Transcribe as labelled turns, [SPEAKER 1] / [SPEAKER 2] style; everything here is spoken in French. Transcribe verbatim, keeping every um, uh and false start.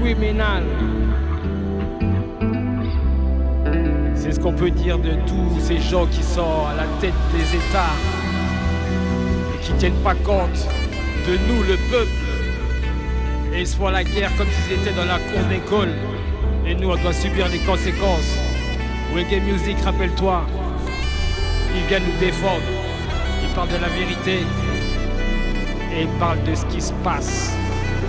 [SPEAKER 1] criminal. C'est ce qu'on peut dire de tous ces gens qui sont à la tête des États et qui tiennent pas compte de nous, le peuple. Et ils se font la guerre comme s'ils étaient dans la cour d'école. Et nous, on doit subir les conséquences. Reggae Music, rappelle-toi, il vient nous défendre. Il parle de la vérité et il parle de ce qui se passe.